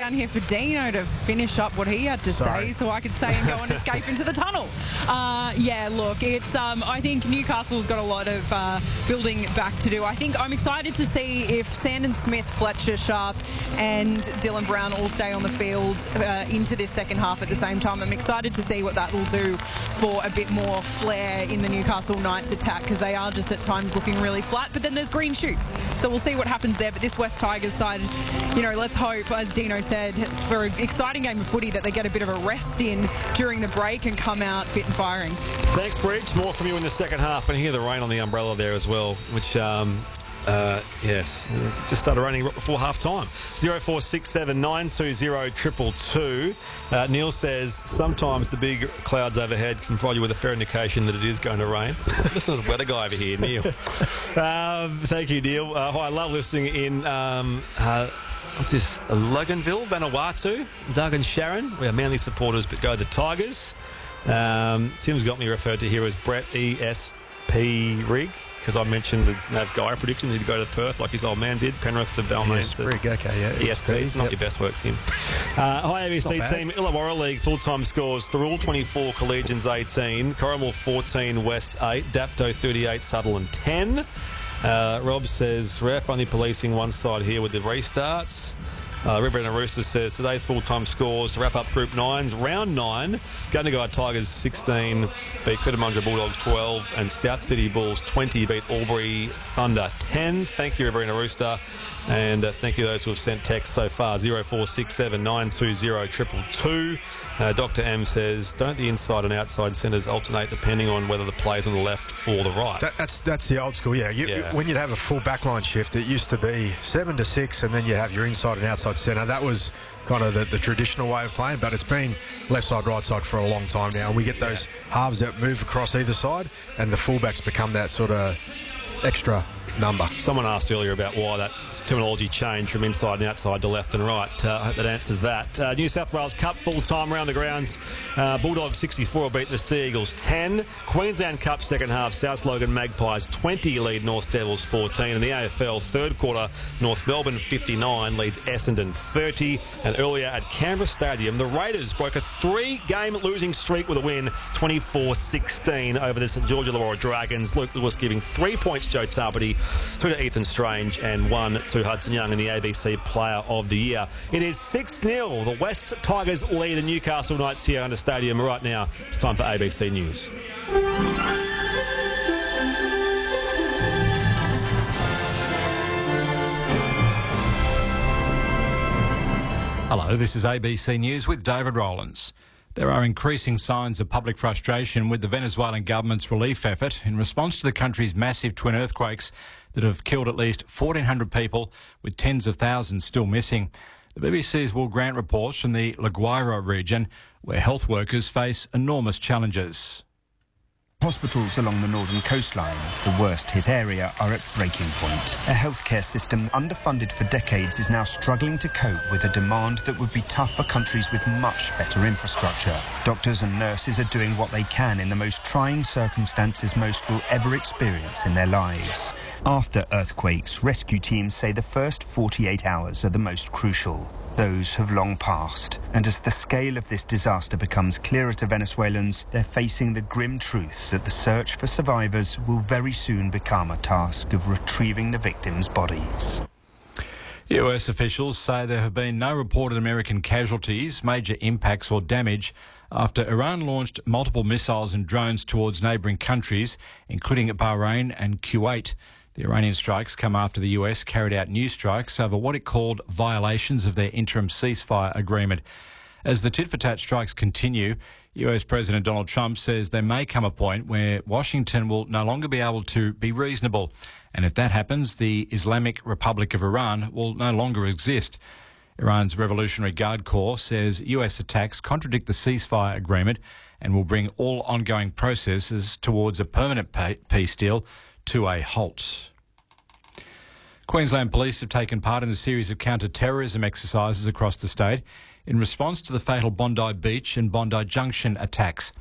down here for Dino to finish up what he had to say, so I could stay and go and escape into the tunnel. Yeah, look, it's I think Newcastle's got a lot of building back to do. I think I'm excited to see if Sandon Smith, Fletcher, Sharp and Dylan Brown all stay on the field into this second half at the same time. I'm excited to see what that will do for a bit more flair in the Newcastle Knights attack, because they are just at times looking really flat, but then there's green shoots. So we'll see what happens there. But this West Tigers side, you know, let's hope, as Dino said, for an exciting game of footy that they get a bit of a rest in during the break and come out fit and firing. Thanks, Bridge. More from you in the second half. And hear the rain on the umbrella there as well, which, yes, just started raining before half-time. 0467 920 222. Neil says, sometimes the big clouds overhead can provide you with a fair indication that it is going to rain. Listen to the weather guy over here, Neil. Thank you, Neil. I love listening in... what's this? Loganville, Vanuatu. Doug and Sharon. We are Manly supporters, but go the Tigers. Tim's got me referred to here as Brett ESP Rig, because I mentioned the Nav Guy prediction he'd go to Perth like his old man did. Penrith, the Balmain. Rig, okay, yeah. ESP, it's not your best work, Tim. Hi, ABC team. Illawarra League full-time scores. Thirroul 24, Collegians 18, Corrimal 14, West 8, Dapto 38, Sutherland 10. Rob says, ref only policing one side here with the restarts. Riverina Rooster says, today's full-time scores to wrap up Group 9's Round 9. Gundagai Tigers 16 beat Cootamundra Bulldogs 12 and South City Bulls 20 beat Albury Thunder 10. Thank you, Riverina Rooster. And thank you those who have sent texts so far. 0467 920 222. Dr. M says, don't the inside and outside centres alternate depending on whether the player's on the left or the right? That's the old school, yeah. When you'd have a full backline shift, it used to be 7 to 6, and then you have your inside and outside centre. That was kind of the traditional way of playing, but it's been left side, right side for a long time now. And we get those halves that move across either side, and the fullbacks become that sort of extra number. Someone asked earlier about why that terminology changed from inside and outside to left and right. I hope that answers that. New South Wales Cup full-time around the grounds. Bulldogs 64 will beat the Sea Eagles 10. Queensland Cup second half, South Logan Magpies 20 lead North Devils 14. And the AFL third quarter, North Melbourne 59 leads Essendon 30. And earlier at Canberra Stadium, the Raiders broke a 3-game losing streak with a win, 24-16 over the St George Illawarra Dragons. Luke Lewis giving 3 points Joe Tarpety, 2 to Ethan Strange and 1 to Hudson Young in the ABC Player of the Year. It is 6-0. The West Tigers lead the Newcastle Knights here under stadium right now. It's time for ABC News. Hello, this is ABC News with David Rowlands. There are increasing signs of public frustration with the Venezuelan government's relief effort in response to the country's massive twin earthquakes that have killed at least 1,400 people, with tens of thousands still missing. The BBC's Will Grant reports from the La Guaira region, where health workers face enormous challenges. Hospitals along the northern coastline, the worst hit area, are at breaking point. A healthcare system underfunded for decades is now struggling to cope with a demand that would be tough for countries with much better infrastructure. Doctors and nurses are doing what they can in the most trying circumstances most will ever experience in their lives. After earthquakes, rescue teams say the first 48 hours are the most crucial. Those have long passed, and as the scale of this disaster becomes clearer to Venezuelans, they're facing the grim truth that the search for survivors will very soon become a task of retrieving the victims' bodies. US officials say there have been no reported American casualties, major impacts or damage after Iran launched multiple missiles and drones towards neighbouring countries, including Bahrain and Kuwait. The Iranian strikes come after the US carried out new strikes over what it called violations of their interim ceasefire agreement. As the tit-for-tat strikes continue, US President Donald Trump says there may come a point where Washington will no longer be able to be reasonable. And if that happens, the Islamic Republic of Iran will no longer exist. Iran's Revolutionary Guard Corps says US attacks contradict the ceasefire agreement and will bring all ongoing processes towards a permanent peace deal to a halt. Queensland Police have taken part in a series of counter-terrorism exercises across the state in response to the fatal Bondi Beach and Bondi Junction attacks.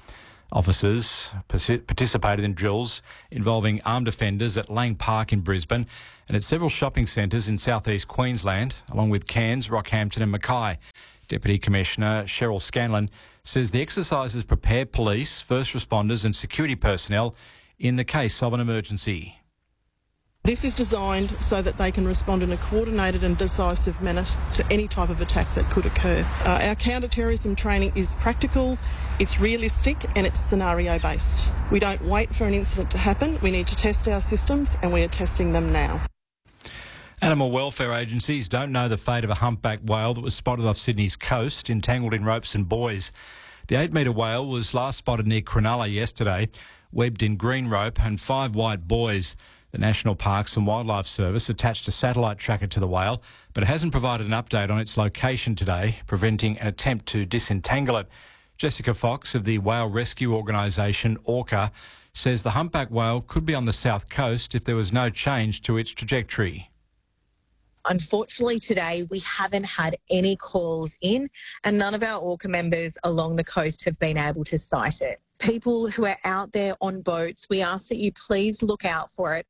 Officers participated in drills involving armed offenders at Lang Park in Brisbane and at several shopping centres in southeast Queensland, along with Cairns, Rockhampton and Mackay. Deputy Commissioner Cheryl Scanlon says the exercises prepare police, first responders and security personnel in the case of an emergency. This is designed so that they can respond in a coordinated and decisive manner to any type of attack that could occur. Our counter-terrorism training is practical, it's realistic and it's scenario-based. We don't wait for an incident to happen, we need to test our systems and we are testing them now. Animal welfare agencies don't know the fate of a humpback whale that was spotted off Sydney's coast, entangled in ropes and buoys. The 8-metre whale was last spotted near Cronulla yesterday, webbed in green rope and 5 white buoys. The National Parks and Wildlife Service attached a satellite tracker to the whale, but it hasn't provided an update on its location today, preventing an attempt to disentangle it. Jessica Fox of the whale rescue organisation Orca says the humpback whale could be on the south coast if there was no change to its trajectory. Unfortunately today we haven't had any calls in and none of our Orca members along the coast have been able to sight it. People who are out there on boats, we ask that you please look out for it.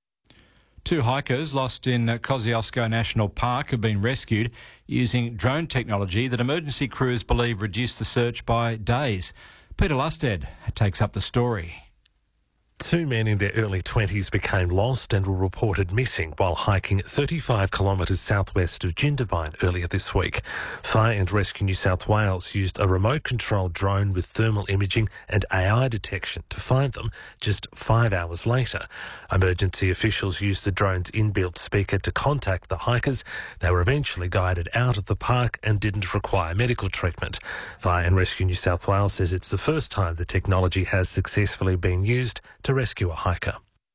2 hikers lost in Kosciuszko National Park have been rescued using drone technology that emergency crews believe reduced the search by days. Peter Lusted takes up the story. 2 men in their early 20s became lost and were reported missing while hiking 35 kilometres southwest of Jindabyne earlier this week. Fire and Rescue New South Wales used a remote-controlled drone with thermal imaging and AI detection to find them just 5 hours later. Emergency officials used the drone's inbuilt speaker to contact the hikers. They were eventually guided out of the park and didn't require medical treatment. Fire and Rescue New South Wales says it's the first time the technology has successfully been used to rescue a hiker.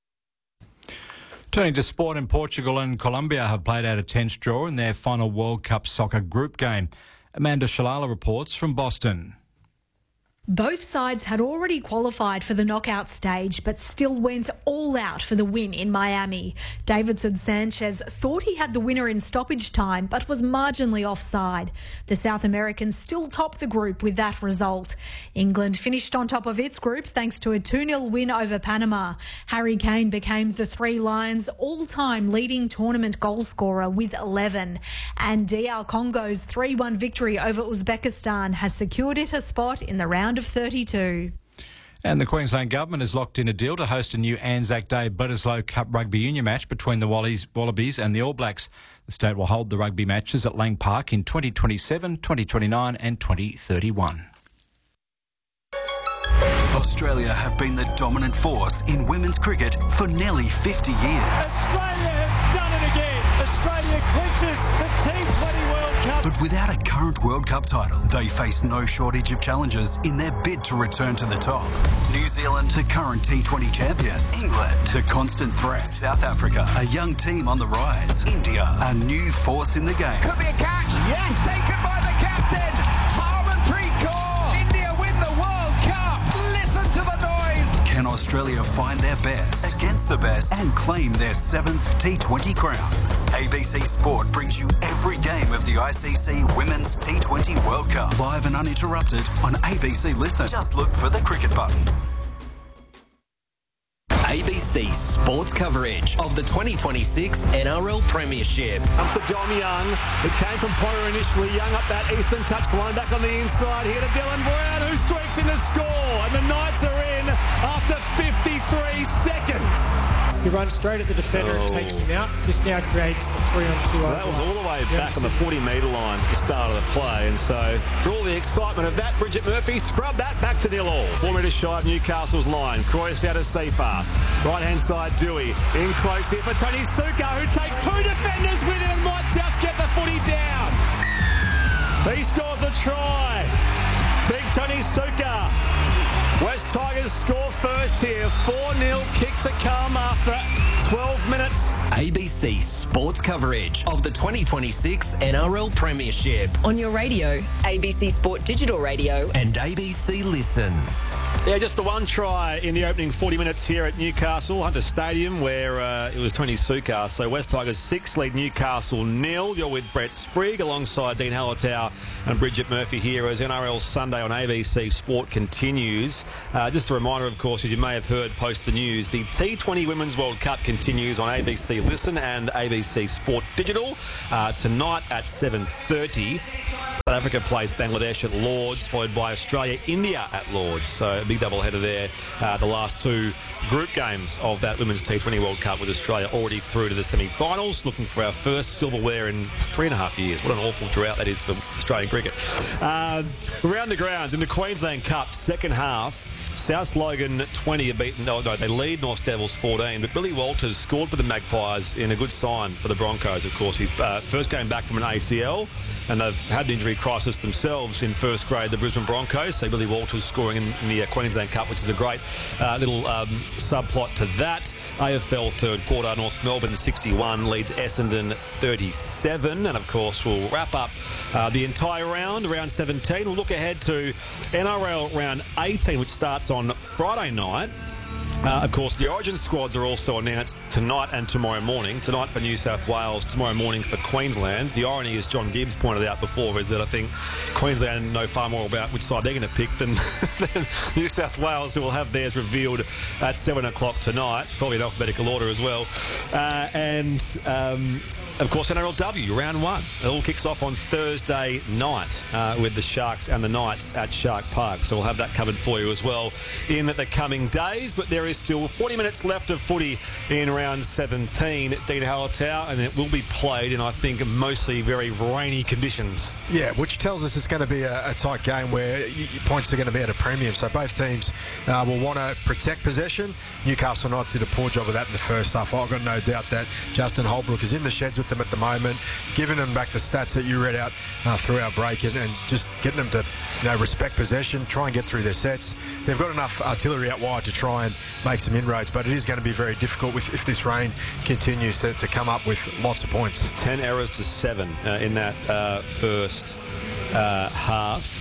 Turning to sport, in Portugal and Colombia have played out a tense draw in their final World Cup soccer group game. Amanda Shalala reports from Boston. Both sides had already qualified for the knockout stage, but still went all out for the win in Miami. Davinson Sanchez thought he had the winner in stoppage time, but was marginally offside. The South Americans still top the group with that result. England finished on top of its group thanks to a 2-0 win over Panama. Harry Kane became the Three Lions' all-time leading tournament goal scorer with 11. And DR Congo's 3-1 victory over Uzbekistan has secured it a spot in the round of 32. And the Queensland Government has locked in a deal to host a new Anzac Day Bledisloe Cup Rugby Union match between the Wallabies and the All Blacks. The state will hold the rugby matches at Lang Park in 2027, 2029 and 2031. Australia have been the dominant force in women's cricket for nearly 50 years. Australia has done it again. Australia clinches the T20 World Cup. But without a current World Cup title, they face no shortage of challenges in their bid to return to the top. New Zealand, the current T20 champions. England, the constant threat. South Africa, a young team on the rise. India, a new force in the game. Could be a catch. Yes, taken by the captain. Harmanpreet Kaur. India win the World Cup. Listen to the noise. Can Australia find their best against the best and claim their 7th T20 crown? ABC Sport brings you every game of the ICC Women's T20 World Cup, live and uninterrupted on ABC Listen. Just look for the cricket button. ABC Sports coverage of the 2026 NRL Premiership. Up for Dom Young. It came from Potter initially. Young up that eastern touchline, back on the inside here to Dylan Brown, who streaks in to score. And the Knights are in after 53 seconds. He runs straight at the defender and takes him out. This now creates a 3-on-2. So that was all the way back on the 40-metre line at the start of the play. And so, for all the excitement of that, Bridget Murphy scrubbed that back to 0-all. 4 metres shy of Newcastle's line. Croyce out of Seafar. Right-hand side, Dewey. In close here for Tony Suka, who takes 2 defenders with him and might just get the footy down. He scores a try. Big Tony Suka. West Tigers score first here. 4-0 kick to come after 12 minutes. ABC Sports coverage of the 2026 NRL Premiership. On your radio, ABC Sport Digital Radio and ABC Listen. Yeah, just the one try in the opening 40 minutes here at Newcastle Hunter Stadium, where it was Tony Sukar. So West Tigers 6 lead Newcastle 0. You're with Brett Sprigg alongside Dean Hallertau and Bridget Murphy here as NRL Sunday on ABC Sport continues. Just a reminder, of course, as you may have heard post the news, the T20 Women's World Cup continues on ABC Listen and ABC Sport Digital tonight at 7:30. South Africa plays Bangladesh at Lords, followed by Australia-India at Lords. So a big doubleheader there. The last two group games of that Women's T20 World Cup with Australia already through to the semi-finals, looking for our first silverware in 3.5 years. What an awful drought that is for Australian cricket. Around the grounds in the Queensland Cup, second half, South Logan 20 are beaten. No, they lead North Devils 14, but Billy Walters scored for the Magpies in a good sign for the Broncos, of course. His first game back from an ACL, and they've had an injury crisis themselves in first grade, the Brisbane Broncos. So Billy Walters scoring in the Queensland Cup, which is a great little subplot to that. AFL third quarter, North Melbourne 61 leads Essendon 37. And, of course, we'll wrap up the entire round 17. We'll look ahead to NRL round 18, which starts on Friday night. Of course, the Origin squads are also announced tonight and tomorrow morning. Tonight for New South Wales, tomorrow morning for Queensland. The irony, as John Gibbs pointed out before, is that I think Queensland know far more about which side they're going to pick than New South Wales, who will have theirs revealed at 7 o'clock tonight. Probably in alphabetical order as well. Of course, NRLW, round 1. It all kicks off on Thursday night with the Sharks and the Knights at Shark Park. So we'll have that covered for you as well in the coming days. But there is still 40 minutes left of footy in round 17. Dean Hallertau, and it will be played in, I think, mostly very rainy conditions. Yeah, which tells us it's going to be a tight game where points are going to be at a premium. So both teams will want to protect possession. Newcastle Knights did a poor job of that in the first half. I've got no doubt that Justin Holbrook is in the sheds with them at the moment, giving them back the stats that you read out through our break and just getting them to respect possession, try and get through their sets. They've got enough artillery out wide to try and make some inroads, but it is going to be very difficult if this rain continues to come up with lots of points. 10 errors to 7 in that first half.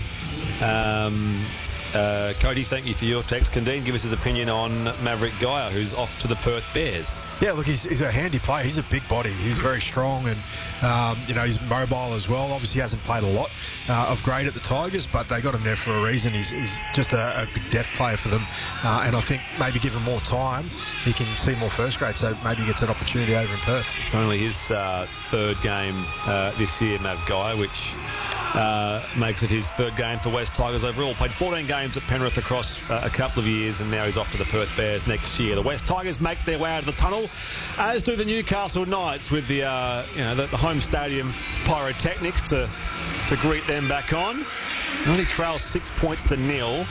Cody, thank you for your text. Can Dean give us his opinion on Maverick Geyer, who's off to the Perth Bears? Yeah, look, he's a handy player. He's a big body. He's very strong and, he's mobile as well. Obviously, he hasn't played a lot of grade at the Tigers, but they got him there for a reason. He's just a good depth player for them. And I think maybe give him more time, he can see more first grade, so maybe he gets that opportunity over in Perth. It's only his third game this year, Mav Geyer, which makes it his third game for West Tigers overall. Played 14 games at Penrith across a couple of years, and now he's off to the Perth Bears next year. The West Tigers make their way out of the tunnel, as do the Newcastle Knights, with the home stadium pyrotechnics to greet them back on. Only trail 6 points to 0.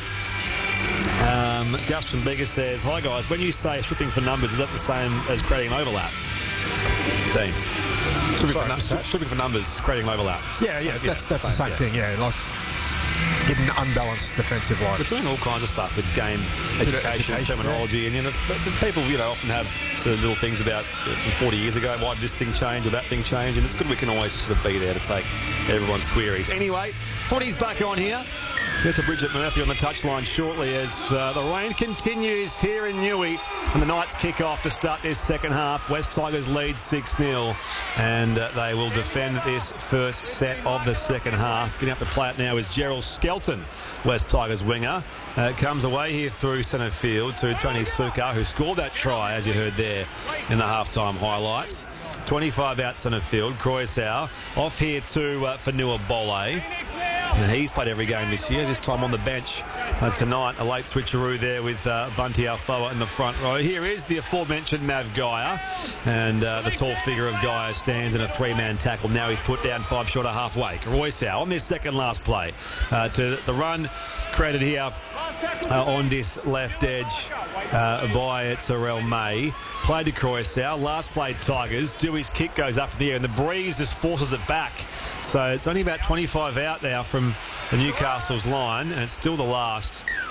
Gus from Bega says, "Hi guys, when you say stripping for numbers, is that the same as creating an overlap?" Dean. Stripping for numbers, creating an overlap. Yeah, that's the same thing, like getting an unbalanced defensive line. We're doing all kinds of stuff with game education terminology, and people often have sort of little things about from 40 years ago, why did this thing change or that thing change, and it's good we can always sort of be there to take everyone's queries. Anyway, footy's back on here. Get to Bridget Murphy on the touchline shortly as the rain continues here in Newey, and the Knights kick off to start this second half. West Tigers lead 6-0, and they will defend this first set of the second half. Getting up to play it now is Gerald Skelton, West Tigers winger. Comes away here through centre field to Tony Sukar, who scored that try, as you heard there in the halftime highlights. 25 out centre field. Croissau off here to Fanua Bolle. He's played every game this year, this time on the bench tonight. A late switcheroo there with Bunty Alfoa in the front row. Here is the aforementioned Mav Geyer, and the tall figure of Geyer stands in a three-man tackle. Now he's put down 5 short of halfway. Croissau on this second last play to the run created here on this left edge by Terrell May. Played to Croissau. Last play Tigers. Dewey's kick goes up in the air, and the breeze just forces it back. So it's only about 25 out now from the Newcastle's line, and it's still the last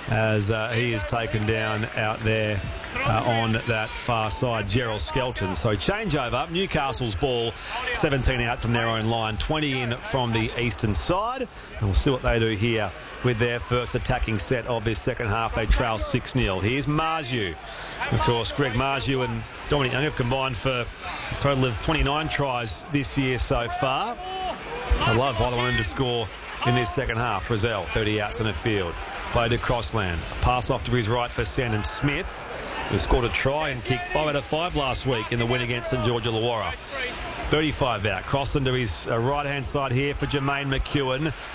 as he is taken down out there on that far side, Gerald Skelton. So changeover, Newcastle's ball, 17 out from their own line, 20 in from the eastern side. And we'll see what they do here with their first attacking set of this second half. They trail 6-0. Here's Marju. Of course, Greg Marju and Dominic Young have combined for a total of 29 tries this year so far. I love either one to score in this second half. Frizzell, 30 outs in the field. Played to Crossland. Pass off to his right for Sandon Smith, who scored a try and kicked 5 out of 5 last week in the win against St George Illawarra. 35 out. Crossland to his right-hand side here for Jermaine McEwen.